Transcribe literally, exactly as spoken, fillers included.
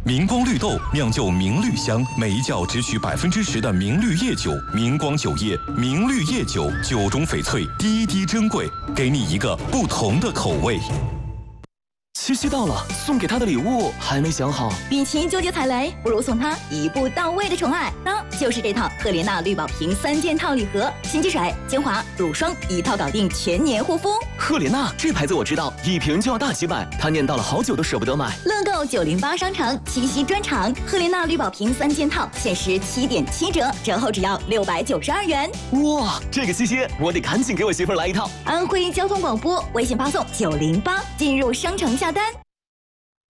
明光绿豆酿就明绿香，每一窖只取百分之十的明绿叶酒。明光酒业明绿叶酒，酒中翡翠，滴滴珍贵，给你一个不同的口味。 七夕到了，送给他的礼物还没想好。 与其纠结踩雷，不如送他一步到位的宠爱，那就是这套赫莲娜绿宝瓶三件套礼盒，洗洁水、精华、乳霜一套搞定，全年护肤。 赫莲娜这牌子我知道，一瓶就要大几百，他念叨了好久都舍不得买。 乐购九零八商城七夕专场，赫莲娜绿宝瓶三件套限时七点七折，折后只要六百九十二元。 哇，这个七夕我得赶紧给我媳妇儿来一套。 安徽交通广播微信发送九零八进入商城下单。